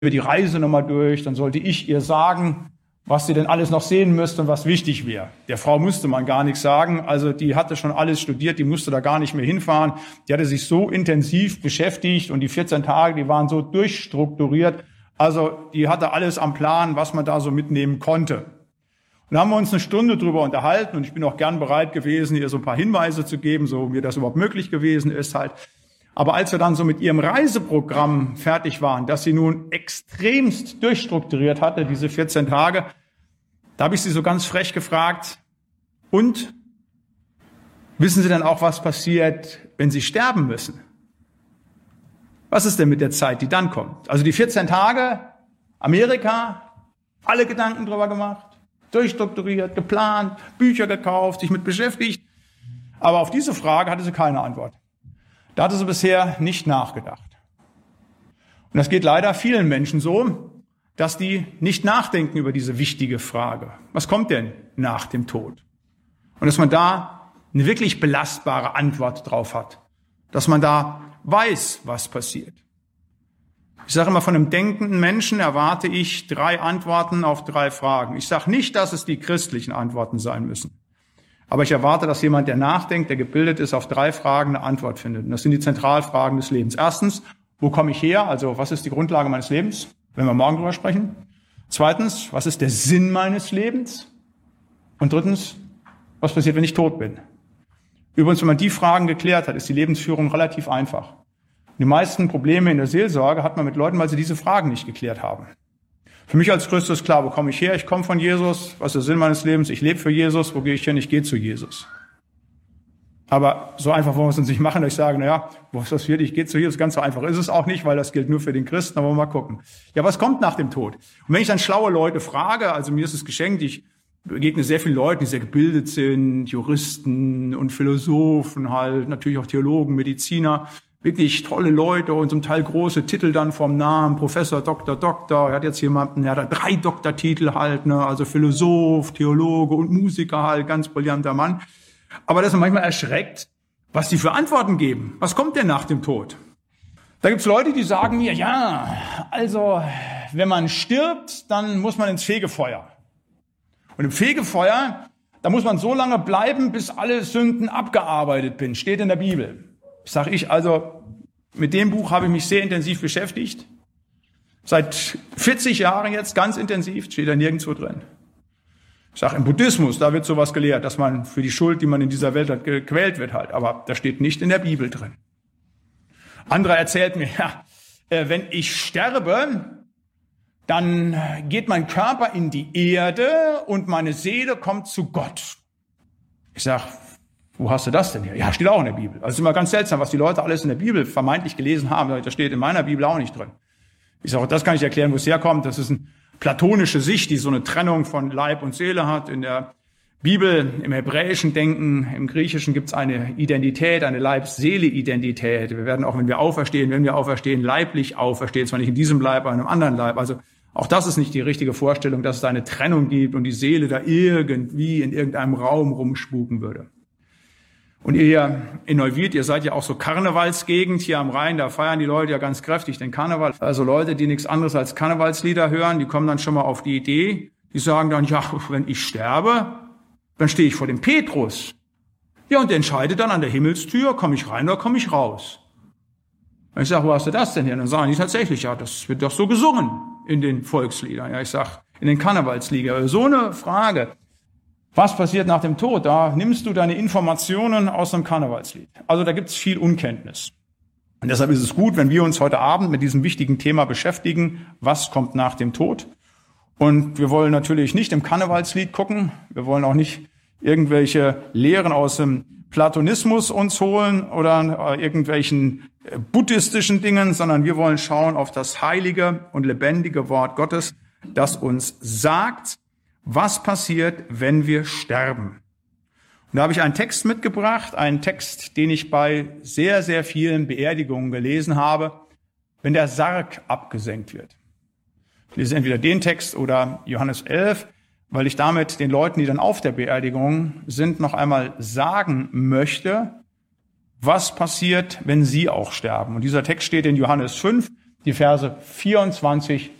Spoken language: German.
die Reise nochmal durch, dann sollte ich ihr sagen, was sie denn alles noch sehen müsste und was wichtig wäre. Der Frau musste man gar nichts sagen, also die hatte schon alles studiert, die musste da gar nicht mehr hinfahren. Die hatte sich so intensiv beschäftigt und die 14 Tage, die waren so durchstrukturiert. Also die hatte alles am Plan, was man da so mitnehmen konnte. Und da haben wir uns eine Stunde drüber unterhalten und ich bin auch gern bereit gewesen, ihr so ein paar Hinweise zu geben, so mir das überhaupt möglich gewesen ist halt. Aber als wir dann so mit ihrem Reiseprogramm fertig waren, das sie nun extremst durchstrukturiert hatte, diese 14 Tage, da habe ich sie so ganz frech gefragt, und wissen Sie denn auch, was passiert, wenn Sie sterben müssen? Was ist denn mit der Zeit, die dann kommt? Also die 14 Tage, Amerika, alle Gedanken drüber gemacht, durchstrukturiert, geplant, Bücher gekauft, sich mit beschäftigt. Aber auf diese Frage hatte sie keine Antwort. Da hatte sie bisher nicht nachgedacht. Und das geht leider vielen Menschen so, dass die nicht nachdenken über diese wichtige Frage. Was kommt denn nach dem Tod? Und dass man da eine wirklich belastbare Antwort drauf hat. Dass man da weiß, was passiert. Ich sage immer, von einem denkenden Menschen erwarte ich 3 Antworten auf 3 Fragen. Ich sage nicht, dass es die christlichen Antworten sein müssen. Aber ich erwarte, dass jemand, der nachdenkt, der gebildet ist, auf 3 Fragen eine Antwort findet. Und das sind die Zentralfragen des Lebens. Erstens, wo komme ich her? Also, was ist die Grundlage meines Lebens? Wenn wir morgen drüber sprechen. Zweitens, was ist der Sinn meines Lebens? Und drittens, was passiert, wenn ich tot bin? Übrigens, wenn man die Fragen geklärt hat, ist die Lebensführung relativ einfach. Die meisten Probleme in der Seelsorge hat man mit Leuten, weil sie diese Fragen nicht geklärt haben. Für mich als Christus ist klar, wo komme ich her? Ich komme von Jesus. Was ist der Sinn meines Lebens? Ich lebe für Jesus. Wo gehe ich hin? Ich gehe zu Jesus. Aber so einfach wollen wir es uns nicht machen, dass ich sage, naja, wo ist das hier? Ich gehe zu Jesus. Ganz so einfach ist es auch nicht, weil das gilt nur für den Christen. Aber mal gucken. Ja, was kommt nach dem Tod? Und wenn ich dann schlaue Leute frage, also mir ist es geschenkt, ich begegne sehr vielen Leuten, die sehr gebildet sind, Juristen und Philosophen halt, natürlich auch Theologen, Mediziner, wirklich tolle Leute und zum Teil große Titel dann vom Namen, Professor, Doktor. Er hat jetzt jemanden, der hat 3 Doktortitel halt, ne, also Philosoph, Theologe und Musiker halt, ganz brillanter Mann. Aber das ist manchmal erschreckt, was die für Antworten geben. Was kommt denn nach dem Tod? Da gibt's Leute, die sagen mir, ja, also wenn man stirbt, dann muss man ins Fegefeuer. Und im Fegefeuer, da muss man so lange bleiben, bis alle Sünden abgearbeitet sind. Steht in der Bibel. Sag ich, also mit dem Buch habe ich mich sehr intensiv beschäftigt. Seit 40 Jahren jetzt ganz intensiv, steht da nirgendwo drin. Ich sage, im Buddhismus, da wird sowas gelehrt, dass man für die Schuld, die man in dieser Welt hat, gequält wird halt. Aber das steht nicht in der Bibel drin. Andere erzählt mir, ja, wenn ich sterbe, dann geht mein Körper in die Erde und meine Seele kommt zu Gott. Ich sage, wo hast du das denn hier? Ja, steht auch in der Bibel. Also es ist immer ganz seltsam, was die Leute alles in der Bibel vermeintlich gelesen haben. Das steht in meiner Bibel auch nicht drin. Ich sage, das kann ich erklären, wo es herkommt. Das ist eine platonische Sicht, die so eine Trennung von Leib und Seele hat. In der Bibel, im hebräischen Denken, im Griechischen gibt es eine Identität, eine Leib-Seele-Identität. Wir werden auch, wenn wir auferstehen, leiblich auferstehen. Zwar nicht in diesem Leib, aber in einem anderen Leib. Also auch das ist nicht die richtige Vorstellung, dass es da eine Trennung gibt und die Seele da irgendwie in irgendeinem Raum rumspuken würde. Und ihr hier in Neuwied, ihr seid ja auch so Karnevalsgegend hier am Rhein, da feiern die Leute ja ganz kräftig den Karneval. Also Leute, die nichts anderes als Karnevalslieder hören, die kommen dann schon mal auf die Idee, die sagen dann, ja, wenn ich sterbe, dann stehe ich vor dem Petrus. Ja, und der entscheidet dann an der Himmelstür, komme ich rein oder komme ich raus. Und ich sage, wo hast du das denn hier? Und dann sagen die tatsächlich, ja, das wird doch so gesungen in den Volksliedern. Ja, ich sag, in den Karnevalsliedern. So eine Frage. Was passiert nach dem Tod? Da nimmst du deine Informationen aus einem Karnevalslied. Also da gibt's viel Unkenntnis. Und deshalb ist es gut, wenn wir uns heute Abend mit diesem wichtigen Thema beschäftigen. Was kommt nach dem Tod? Und wir wollen natürlich nicht im Karnevalslied gucken. Wir wollen auch nicht irgendwelche Lehren aus dem Platonismus uns holen oder irgendwelchen buddhistischen Dingen, sondern wir wollen schauen auf das heilige und lebendige Wort Gottes, das uns sagt, was passiert, wenn wir sterben. Und da habe ich einen Text mitgebracht, einen Text, den ich bei sehr, sehr vielen Beerdigungen gelesen habe, wenn der Sarg abgesenkt wird. Ich lese entweder den Text oder Johannes 11, weil ich damit den Leuten, die dann auf der Beerdigung sind, noch einmal sagen möchte, was passiert, wenn sie auch sterben. Und dieser Text steht in Johannes 5. die Verse 24